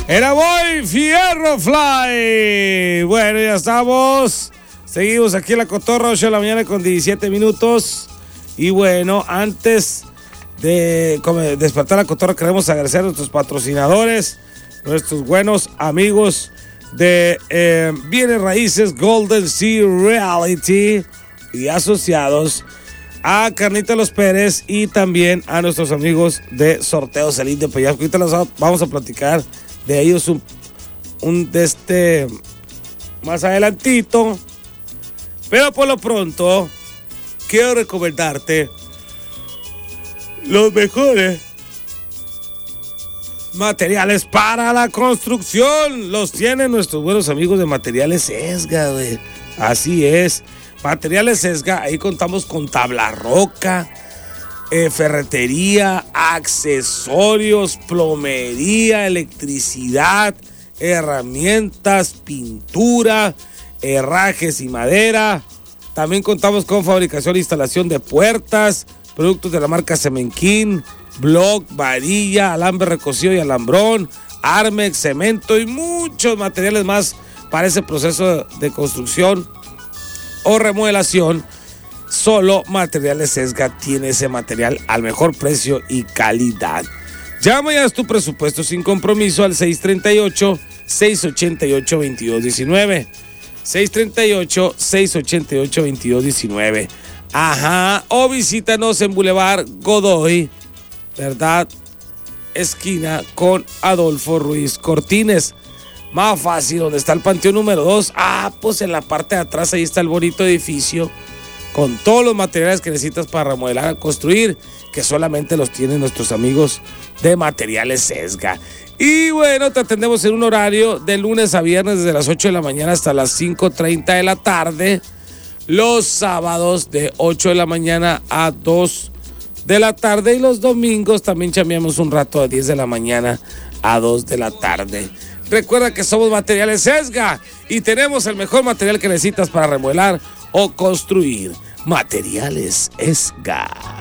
Era Boy Fierro Fly. Bueno, ya estamos. Seguimos aquí en La Cotorra, 8 de la mañana con 17 minutos. Y bueno, antes de despertar La Cotorra, queremos agradecer a nuestros patrocinadores, nuestros buenos amigos de Bienes Raíces Golden Sea Realty y asociados, a Carnita Los Pérez y también a nuestros amigos de Sorteos El Indio Peñasco. Ahorita les vamos a platicar de ellos más adelantito. Pero por lo pronto, quiero recomendarte los mejores materiales para la construcción. Los tienen nuestros buenos amigos de Materiales Esga, güey. Así es. Materiales Esga, ahí contamos con tabla roca, ferretería, accesorios, plomería, electricidad, herramientas, pintura, herrajes y madera. También contamos con fabricación e instalación de puertas, productos de la marca Cemenquín, bloc, varilla, alambre recocido y alambrón, Armex, cemento y muchos materiales más para ese proceso de construcción o remodelación. Solo Materiales Esga tiene ese material al mejor precio y calidad. Llama y haz tu presupuesto sin compromiso al 638-688-2219. 638-688-2219. Ajá. O visítanos en Boulevard Godoy, ¿verdad? Esquina con Adolfo Ruiz Cortines. Más fácil, donde está el Panteón número 2. Pues en la parte de atrás ahí está el bonito edificio con todos los materiales que necesitas para remodelar, construir, que solamente los tienen nuestros amigos de Materiales Esga. Y bueno, te atendemos en un horario de lunes a viernes desde las 8 de la mañana hasta las 5:30 de la tarde. Los sábados de 8 de la mañana a 2 de la tarde. Y los domingos también chambeamos un rato de 10 de la mañana a 2 de la tarde. Recuerda que somos Materiales Esga y tenemos el mejor material que necesitas para remodelar o construir. Materiales Esga.